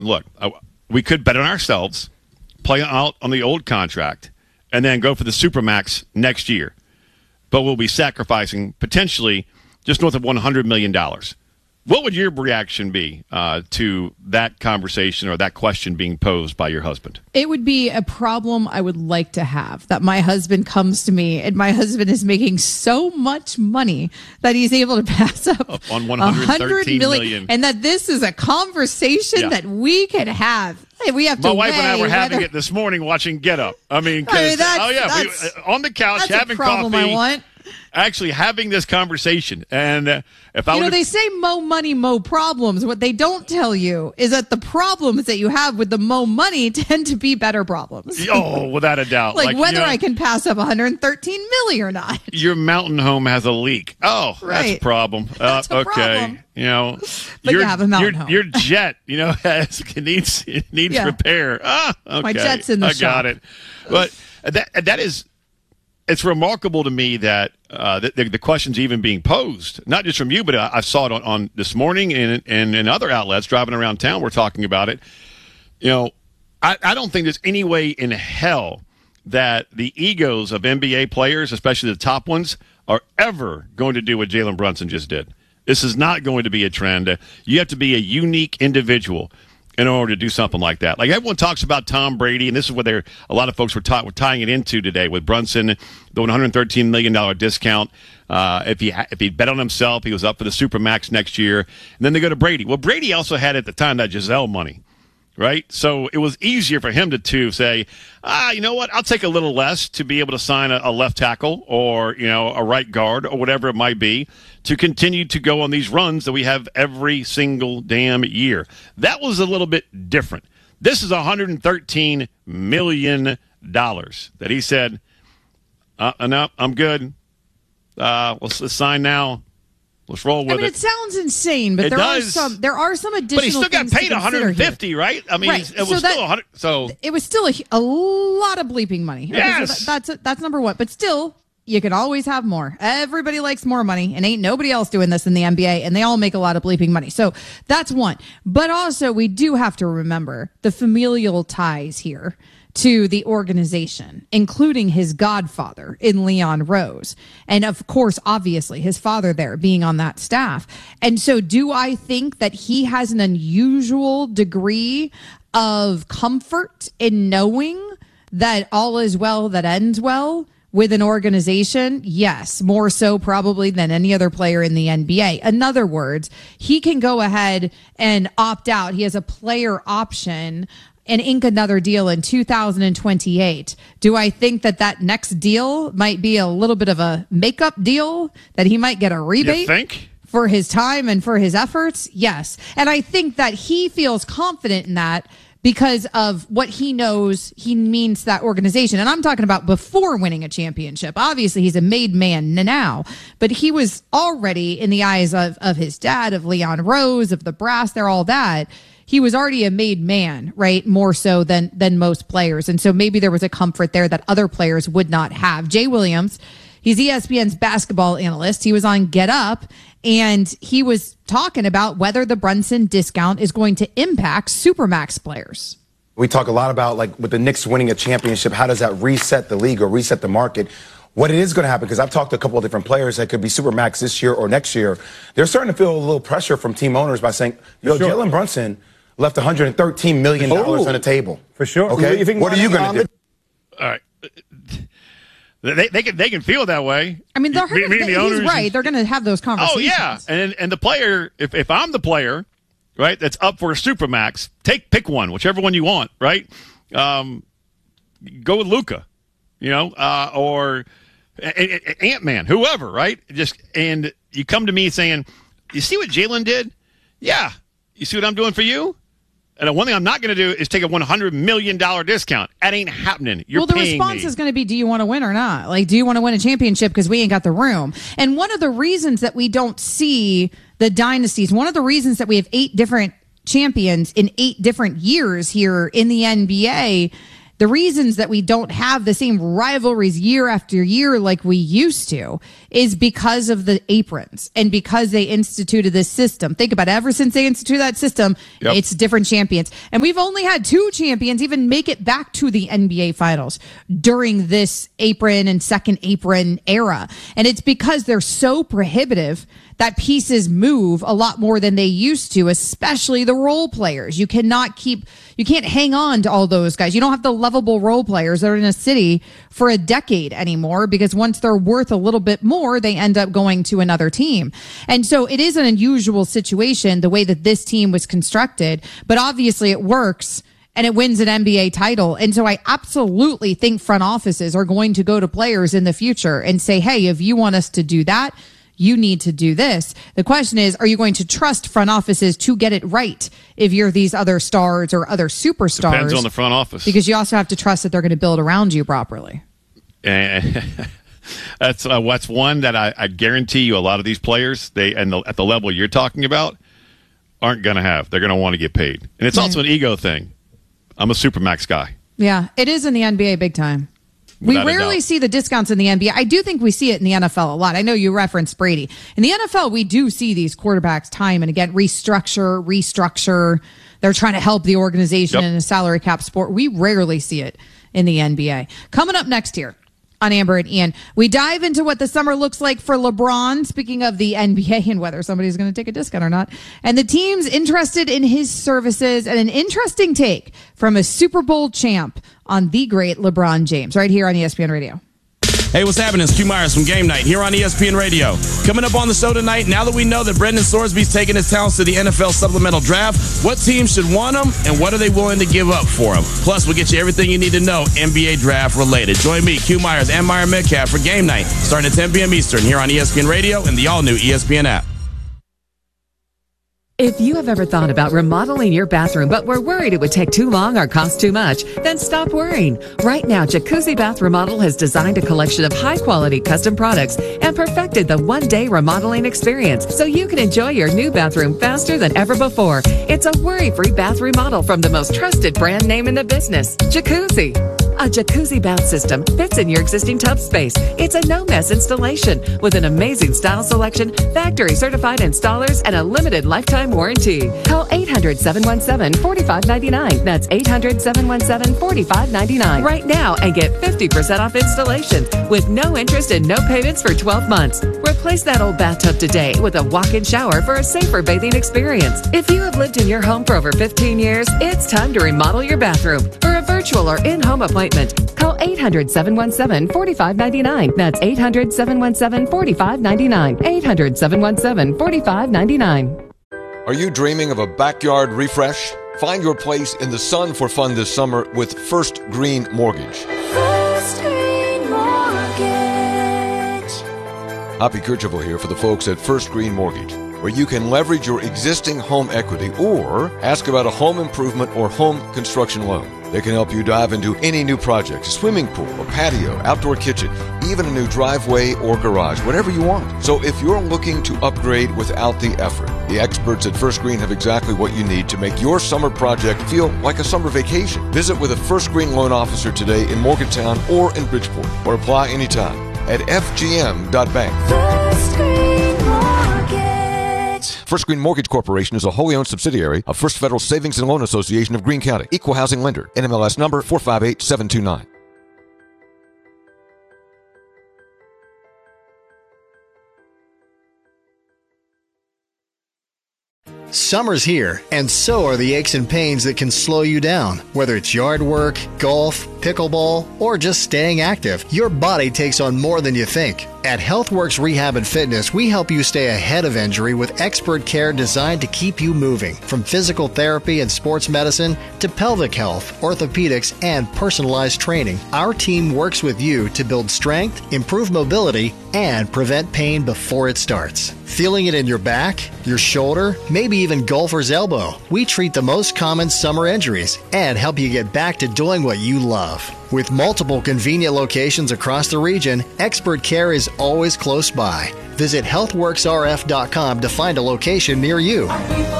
look, we could bet on ourselves, play out on the old contract, and then go for the Supermax next year. But we'll be sacrificing potentially just north of $100 million. What would your reaction be to that conversation or that question being posed by your husband? It would be a problem I would like to have, that my husband comes to me and my husband is making so much money that he's able to pass up on $113 million. And that this is a conversation that we can have. We have to My wife and I were having it this morning watching Get Up. I mean, on the couch having coffee. I want. Actually having this conversation. And if I they say mo money, mo problems. What they don't tell you is that the problems that you have with the mo money tend to be better problems. Oh, without a doubt. like whether I can pass up 113 million or not. Your mountain home has a leak. Oh, right. That's a problem. That's a problem. You know, but you have a mountain home. Your jet, needs repair. Okay. My jet's in the shop. I got it. But that is. It's remarkable to me that the question's even being posed, not just from you, but I saw it on this morning and in other outlets driving around town. We're talking about it. I don't think there's any way in hell that the egos of NBA players, especially the top ones, are ever going to do what Jalen Brunson just did. This is not going to be a trend. You have to be a unique individual in order to do something like that. Like everyone talks about Tom Brady, and this is what a lot of folks were tying it into today with Brunson, the $113 million discount. If he bet on himself, he was up for the Supermax next year. And then they go to Brady. Well, Brady also had at the time that Giselle money, right? So it was easier for him to say, you know what, I'll take a little less to be able to sign a left tackle or, a right guard or whatever it might be to continue to go on these runs that we have every single damn year. That was a little bit different. This is $113 million that he said, no, I'm good. Let's sign now. Let's roll with it. It sounds insane, but there are some additional. But he still got paid $150, right? I mean, right. It was still $100. So it was still a lot of bleeping money. Yes, okay, so that's number one. But still, you can always have more. Everybody likes more money, and ain't nobody else doing this in the NBA, and they all make a lot of bleeping money. So that's one. But also, we do have to remember the familial ties here to the organization, including his godfather in Leon Rose. And of course, obviously, his father there being on that staff. And so do I think that he has an unusual degree of comfort in knowing that all is well that ends well with an organization? Yes, more so probably than any other player in the NBA. In other words, he can go ahead and opt out. He has a player option and ink another deal in 2028. Do I think that next deal might be a little bit of a makeup deal, that he might get a rebate? You think? For his time and for his efforts? Yes. And I think that he feels confident in that because of what he knows he means to that organization. And I'm talking about before winning a championship. Obviously, he's a made man now, but he was already in the eyes of his dad, of Leon Rose, of the brass, they're all that. He was already a made man, right? More so than most players. And so maybe there was a comfort there that other players would not have. Jay Williams, he's ESPN's basketball analyst. He was on Get Up, and he was talking about whether the Brunson discount is going to impact Supermax players. We talk a lot about, like, with the Knicks winning a championship, how does that reset the league or reset the market? What it is going to happen, because I've talked to a couple of different players that could be Supermax this year or next year, they're starting to feel a little pressure from team owners by saying, Jalen Brunson left $113 million on the table. For sure. Okay. What are you going to do? All right. They can feel that way. I mean, he's right. They're going to have those conversations. Oh, yeah. And the player, if I'm the player, right, that's up for a Supermax, pick one, whichever one you want, right? Go with Luka, or Ant-Man, whoever, right? And you come to me saying, you see what Jalen did? Yeah. You see what I'm doing for you? And the one thing I'm not going to do is take a $100 million discount. That ain't happening. You're the response is going to be, do you want to win or not? Like, do you want to win a championship? Because we ain't got the room. And one of the reasons that we don't see the dynasties, one of the reasons that we have 8 different champions in 8 different years here in the NBA, the reasons that we don't have the same rivalries year after year like we used to is because of the aprons and because they instituted this system. Think about it. Ever since they instituted that system, it's different champions. And we've only had 2 champions even make it back to the NBA Finals during this apron and second apron era. And it's because they're so prohibitive that pieces move a lot more than they used to, especially the role players. You can't hang on to all those guys. You don't have the lovable role players that are in a city for a decade anymore, because once they're worth a little bit more, they end up going to another team. And so it is an unusual situation, the way that this team was constructed, but obviously it works and it wins an NBA title. And so I absolutely think front offices are going to go to players in the future and say, hey, if you want us to do that, you need to do this. The question is, are you going to trust front offices to get it right if you're these other stars or other superstars? Depends on the front office. Because you also have to trust that they're going to build around you properly. And that's one that I guarantee you a lot of these players, at the level you're talking about, aren't going to have. They're going to want to get paid. And it's also an ego thing. I'm a Supermax guy. Yeah, it is in the NBA big time. We rarely see the discounts in the NBA. I do think we see it in the NFL a lot. I know you referenced Brady. In the NFL, we do see these quarterbacks time and again restructure. They're trying to help the organization in a salary cap sport. We rarely see it in the NBA. Coming up next here on Amber and Ian, we dive into what the summer looks like for LeBron, speaking of the NBA, and whether somebody's going to take a discount or not, and the teams interested in his services, and an interesting take from a Super Bowl champ on the great LeBron James, right here on ESPN Radio. Hey, what's happening? It's Q Myers from Game Night here on ESPN Radio. Coming up on the show tonight, now that we know that Brendan Sorsby's taking his talents to the NFL Supplemental Draft, what teams should want him and what are they willing to give up for him? Plus, we'll get you everything you need to know NBA Draft related. Join me, Q Myers, and Meyer Metcalf for Game Night, starting at 10 p.m. Eastern here on ESPN Radio and the all-new ESPN app. If you have ever thought about remodeling your bathroom but were worried it would take too long or cost too much, then stop worrying. Right now, Jacuzzi Bath Remodel has designed a collection of high-quality custom products and perfected the one-day remodeling experience so you can enjoy your new bathroom faster than ever before. It's a worry-free bath remodel from the most trusted brand name in the business, Jacuzzi. A jacuzzi bath system fits in your existing tub space. It's a no-mess installation with an amazing style selection, factory-certified installers, and a limited lifetime warranty. Call 800-717-4599. That's 800-717-4599 right now and get 50% off installation with no interest and no payments for 12 months. Replace that old bathtub today with a walk-in shower for a safer bathing experience. If you have lived in your home for over 15 years, it's time to remodel your bathroom. For a virtual or in-home appointment, call 800-717-4599. That's 800-717-4599. 800-717-4599. Are you dreaming of a backyard refresh? Find your place in the sun for fun this summer with First Green Mortgage. First Green Mortgage. Hoppy Kercheval here for the folks at First Green Mortgage, where you can leverage your existing home equity or ask about a home improvement or home construction loan. They can help you dive into any new project, a swimming pool, a patio, outdoor kitchen, even a new driveway or garage, whatever you want. So if you're looking to upgrade without the effort, the experts at First Green have exactly what you need to make your summer project feel like a summer vacation. Visit with a First Green loan officer today in Morgantown or in Bridgeport, or apply anytime at fgm.bank. First Green Mortgage. First Green Mortgage Corporation is a wholly owned subsidiary of First Federal Savings and Loan Association of Greene County. Equal housing lender. NMLS number 458729. Summer's here, and so are the aches and pains that can slow you down. Whether it's yard work, golf, pickleball, or just staying active, your body takes on more than you think. At HealthWorks Rehab and Fitness, we help you stay ahead of injury with expert care designed to keep you moving. From physical therapy and sports medicine to pelvic health, orthopedics, and personalized training, our team works with you to build strength, improve mobility, and prevent pain before it starts. Feeling it in your back, your shoulder, maybe even golfer's elbow? We treat the most common summer injuries and help you get back to doing what you love. With multiple convenient locations across the region, expert care is always close by. Visit healthworksrf.com to find a location near you.